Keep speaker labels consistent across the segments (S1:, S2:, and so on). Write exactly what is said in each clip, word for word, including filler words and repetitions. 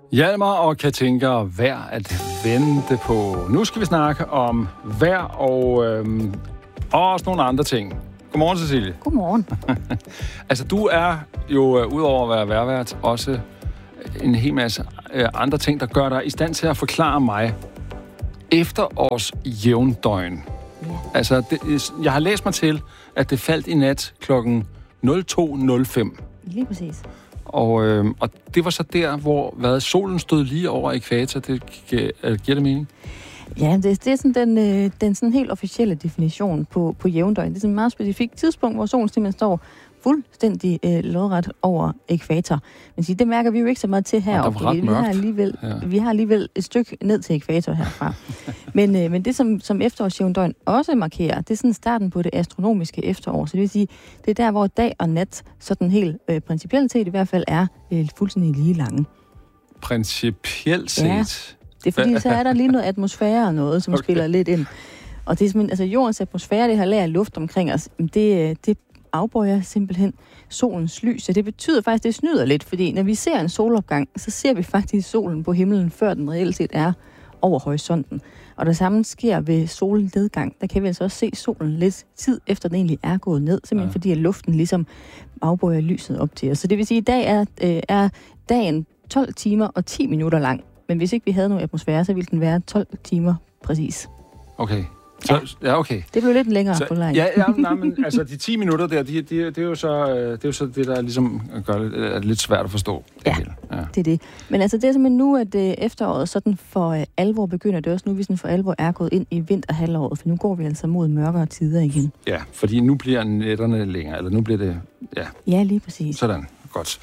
S1: Hjalmar og Katinka, vejr at vente på. Nu skal vi snakke om vejr og, øhm, og også nogle andre ting. Godmorgen, Cecilie.
S2: Godmorgen.
S1: Altså, du er jo, øh, udover at være vejrvært, også en hel masse øh, andre ting, der gør dig i stand til at forklare mig efterårs jævndøgn. Ja. Altså, det, jeg har læst mig til, at det faldt i nat klokken to nul fem.
S2: Lige præcis.
S1: Og, øh, og det var så der, hvor hvad, solen stod lige over ækvator. Det giver, giver det mening?
S2: Ja, det, det er sådan den, øh, den sådan helt officielle definition på, på jævndøgn. Det er sådan et meget specifikt tidspunkt, hvor solen simpelthen står fuldstændig øh, lodret over ækvator. Men sige, det mærker vi jo ikke så meget til heroppe, fordi vi har, alligevel, ja. vi har alligevel et stykke ned til ækvator herfra. men, øh, men det, som, som efterårsjævndøgn også markerer, det er sådan starten på det astronomiske efterår. Så det vil sige, det er der, hvor dag og nat, sådan helt øh, principielt set i hvert fald, er øh, fuldstændig lige lange.
S1: Principielt set?
S2: Ja, det er fordi, så er der lige noget atmosfære og noget, som okay. spiller lidt ind. Og det er simpelthen, altså jordens atmosfære, det her lag af luft omkring os, det, det afbøjer simpelthen solens lys. Så det betyder faktisk, det snyder lidt, fordi når vi ser en solopgang, så ser vi faktisk solen på himlen, før den reelt set er over horisonten. Og det samme sker ved solnedgang. Der kan vi altså også se solen lidt tid efter den egentlig er gået ned, simpelthen ja. fordi at luften ligesom afbøjer lyset op til os. Så det vil sige, at i dag er, øh, er dagen tolv timer og ti minutter lang. Men hvis ikke vi havde nogen atmosfære, så ville den være tolv timer præcis.
S1: Okay. Så, ja. ja, okay.
S2: Det blev lidt længere
S1: så,
S2: på lejen.
S1: Ja, ja nej, men altså de ti minutter der, de, de, det, er jo så, det er jo så det, der ligesom gør det, er lidt svært at forstå.
S2: Ja, det, ja, det er det. Men altså det er simpelthen nu, at efteråret sådan for uh, alvor begynder. Det er også nu, vi sådan for alvor er gået ind i vinterhalvåret, for nu går vi altså mod mørkere tider igen.
S1: Ja, fordi nu bliver nætterne længere, eller nu bliver det, ja.
S2: Ja, lige præcis.
S1: Sådan, godt.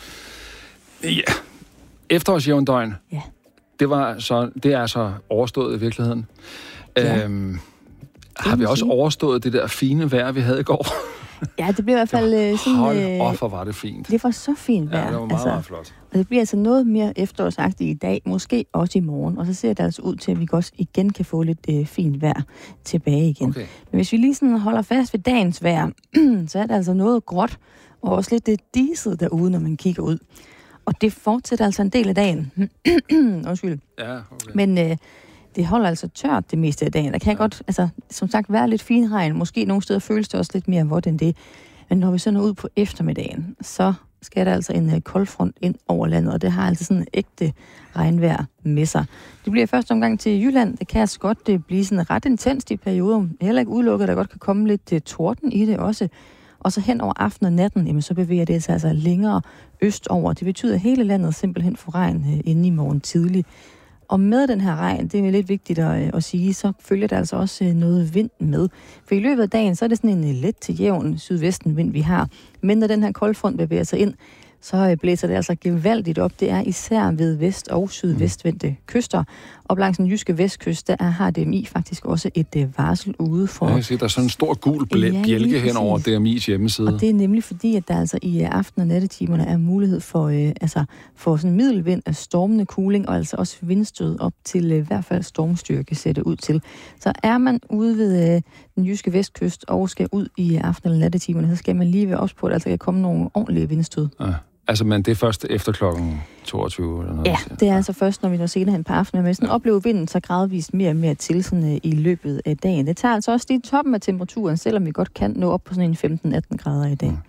S1: Ja, efterårsjævndøgn.
S2: Ja.
S1: Det var så, det er så overstået i virkeligheden.
S2: Ja.
S1: Øhm, Har vi også overstået det der fine vejr, vi havde i går?
S2: Ja, det blev i hvert fald sådan...
S1: Hold op, hvor var det fint.
S2: Det var så fint vejr.
S1: Ja, det var meget, altså, meget flot.
S2: Og det bliver altså noget mere efterårsagtigt i dag, måske også i morgen. Og så ser det altså ud til, at vi også igen kan få lidt øh, fint vejr tilbage igen. Okay. Men hvis vi lige sådan holder fast ved dagens vejr, så er det altså noget gråt, og også lidt det diset derude, når man kigger ud. Og det fortsætter altså en del af dagen. Undskyld.
S1: Ja, okay.
S2: Men... Øh, det holder altså tørt det meste af dagen. Der kan ja. godt, altså, som sagt, være lidt fin regn. Måske nogle steder føles det også lidt mere vådt end det. Men når vi så når ud på eftermiddagen, så skal der altså en uh, koldfront ind over landet, og det har altså sådan en ægte regnvejr med sig. Det bliver første omgang til Jylland. Det kan altså godt det blive sådan ret intenst i perioder. Heller ikke udelukket, der godt kan komme lidt uh, torden i det også. Og så hen over aftenen og natten, jamen, så bevæger det sig altså længere østover. Det betyder, at hele landet simpelthen får regn uh, inden i morgen tidlig. Og med den her regn, det er lidt vigtigt at, at sige, så følger der altså også noget vind med. For i løbet af dagen, så er det sådan en let til jævn sydvestenvind, vi har. Men når den her koldfront bevæger sig ind, så blæser det altså gevaldigt op. Det er især ved vest- og sydvestvendte kyster. Og langs den jyske vestkyst, der har D M I faktisk også et uh, varsel ude for...
S1: Ja, jeg siger, der er sådan en stor gul bl- ja, bjælke hen over D M I's hjemmeside.
S2: Og det er nemlig fordi, at der altså i uh, aften- og nattetimerne er mulighed for, uh, altså, for sådan middelvind af stormende kuling, og altså også vindstød op til uh, i hvert fald stormstyrke ser det ud til. Så er man ude ved uh, den jyske vestkyst og skal ud i uh, aften- og nattetimerne, så skal man lige være ops på, at der altså kan komme nogle ordentlige vindstød.
S1: Ja. Altså, men det er først efter klokken toogtyve eller noget?
S2: Ja, det er altså først, når vi når senere hen på aftenen. Men sådan ja. oplever vinden så gradvist mere og mere til sådan, uh, i løbet af dagen. Det tager altså også lige toppen af temperaturen, selvom vi godt kan nå op på sådan en femten atten grader i dag. Mm.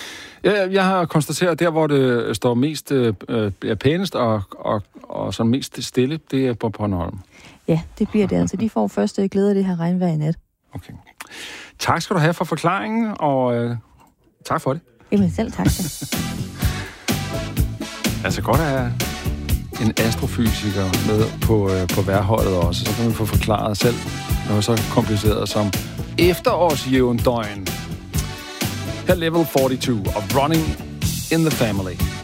S1: Ja, jeg har konstateret, at der, hvor det står mest øh, pænest og, og, og sådan mest stille, det er på Bornholm.
S2: Ja, det bliver det altså. De får først glæde af det her regnvejr i nat.
S1: Okay. Tak skal du have for forklaringen, og øh, tak for det.
S2: Jamen selv tak.
S1: Altså godt at have en astrofysiker med på, øh, på vejrholdet også, så kan man få forklaret selv noget så kompliceret som efterårsjævndøgn. Her level fireogfyrre og Running in the Family.